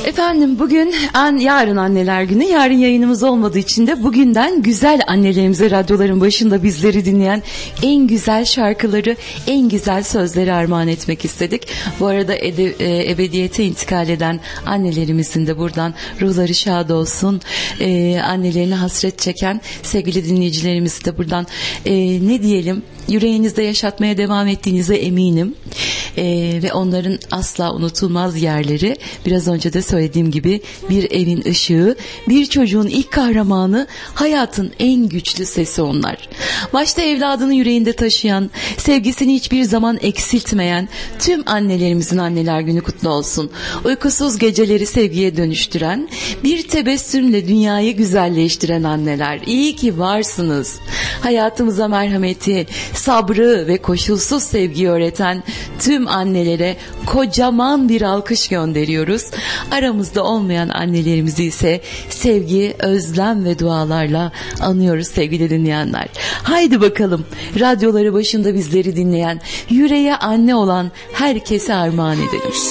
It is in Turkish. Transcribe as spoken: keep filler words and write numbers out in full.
Efendim bugün an, yarın anneler günü, yarın yayınımız olmadığı için de bugünden güzel annelerimize radyoların başında bizleri dinleyen en güzel şarkıları, en güzel sözleri armağan etmek istedik. Bu arada ede, e, ebediyete intikal eden annelerimizin de buradan ruhları şad olsun. E, annelerine hasret çeken sevgili dinleyicilerimizi de buradan e, ne diyelim, yüreğinizde yaşatmaya devam ettiğinize eminim. Ee, ve onların asla unutulmaz yerleri, biraz önce de söylediğim gibi, bir evin ışığı, bir çocuğun ilk kahramanı, hayatın en güçlü sesi onlar. Başta evladını yüreğinde taşıyan, sevgisini hiçbir zaman eksiltmeyen tüm annelerimizin anneler günü kutlu olsun. Uykusuz geceleri sevgiye dönüştüren, bir tebessümle dünyayı güzelleştiren anneler, iyi ki varsınız. Hayatımıza merhameti, sabrı ve koşulsuz sevgiyi öğreten tüm annelere kocaman bir alkış gönderiyoruz. Aramızda olmayan annelerimizi ise sevgi, özlem ve dualarla anıyoruz sevgili dinleyenler. Haydi bakalım, radyoları başında bizleri dinleyen, yüreğe anne olan herkese armağan edelim.